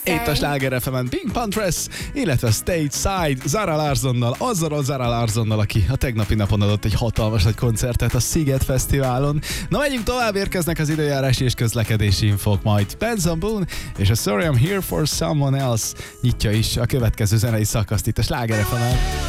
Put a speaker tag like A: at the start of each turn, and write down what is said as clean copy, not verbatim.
A: Itt a Sláger FM-en Pink Panthers, illetve Stage Side Zara Larsonnal, azzal a Zara Larsonnal, aki a tegnapi napon adott egy hatalmas nagy koncertet a Sziget Fesztiválon. Na megyünk tovább, érkeznek az időjárási és közlekedési infók, majd Benson Boone és a Sorry I'm Here for Someone Else nyitja is a következő zenei szakaszt itt a Sláger FM-en.